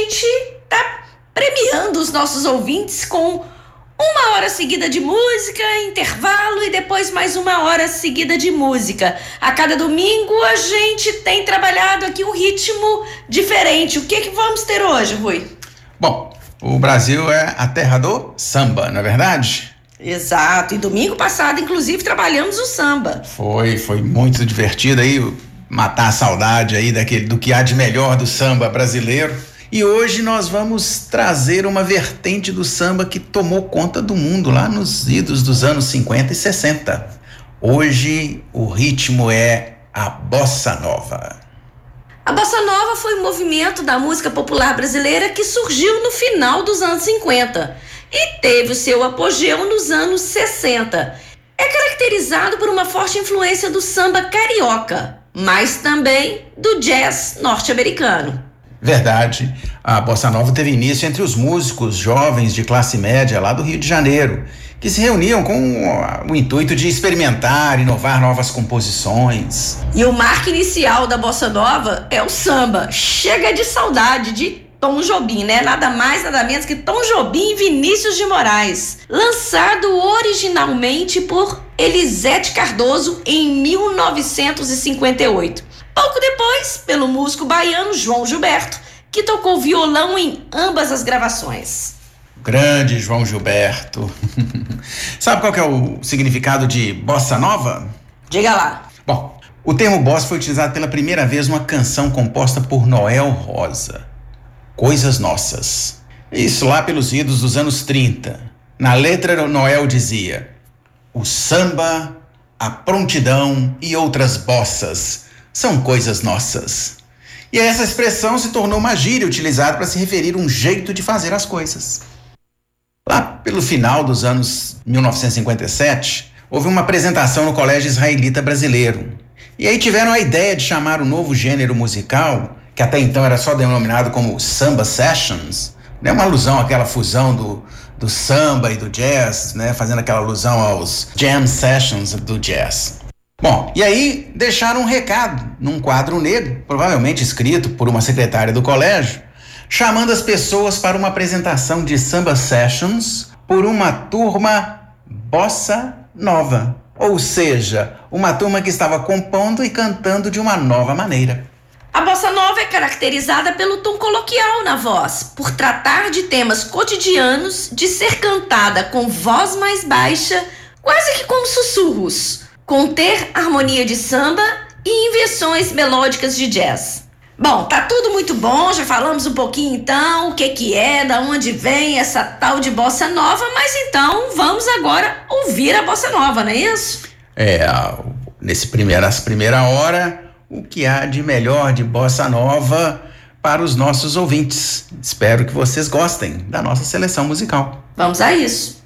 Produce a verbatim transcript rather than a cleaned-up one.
gente tá premiando os nossos ouvintes com uma hora seguida de música, intervalo e depois mais uma hora seguida de música. A cada domingo a gente tem trabalhado aqui um ritmo diferente. O que que vamos ter hoje, Rui? Bom, o Brasil é a terra do samba, não é verdade? Exato, e domingo passado, inclusive, trabalhamos o samba. Foi, foi muito divertido aí, matar a saudade aí daquele, do que há de melhor do samba brasileiro. E hoje nós vamos trazer uma vertente do samba que tomou conta do mundo lá nos idos dos anos cinquenta e sessenta. Hoje o ritmo é a bossa nova. A bossa nova foi um movimento da música popular brasileira que surgiu no final dos anos cinquenta e teve o seu apogeu nos anos sessenta. É caracterizado por uma forte influência do samba carioca, mas também do jazz norte-americano. Verdade, a bossa nova teve início entre os músicos jovens de classe média lá do Rio de Janeiro, que se reuniam com o, o intuito de experimentar, inovar novas composições. E o marco inicial da bossa nova é o samba. Chega de saudade de Tom Jobim, né? Nada mais, nada menos que Tom Jobim e Vinícius de Moraes. Lançado originalmente por Elisete Cardoso em mil novecentos e cinquenta e oito. Pouco depois, pelo músico baiano João Gilberto, que tocou violão em ambas as gravações. Grande João Gilberto. Sabe qual que é o significado de bossa nova? Diga lá. Bom, o termo bossa foi utilizado pela primeira vez numa canção composta por Noel Rosa, Coisas Nossas. Isso lá pelos idos dos anos trinta. Na letra, Noel dizia: o samba, a prontidão e outras bossas são coisas nossas. E essa expressão se tornou uma gíria utilizada para se referir a um jeito de fazer as coisas. Lá pelo final dos anos mil novecentos e cinquenta e sete, houve uma apresentação no Colégio Israelita Brasileiro. E aí tiveram a ideia de chamar o novo gênero musical, que até então era só denominado como Samba Sessions, né? Uma alusão àquela fusão do, do samba e do jazz, né? Fazendo aquela alusão aos jam sessions do jazz. Bom, e aí deixaram um recado num quadro negro, provavelmente escrito por uma secretária do colégio, chamando as pessoas para uma apresentação de Samba Sessions por uma turma bossa nova. Ou seja, uma turma que estava compondo e cantando de uma nova maneira. A bossa nova é caracterizada pelo tom coloquial na voz, por tratar de temas cotidianos, de ser cantada com voz mais baixa, quase que como sussurros, conter harmonia de samba e inversões melódicas de jazz. Bom, tá tudo muito bom, já falamos um pouquinho então o que que é, da onde vem essa tal de bossa nova, mas então vamos agora ouvir a bossa nova, não é isso? É, nesse primeira, nessa primeira hora, o que há de melhor de bossa nova para os nossos ouvintes. Espero que vocês gostem da nossa seleção musical. Vamos a isso.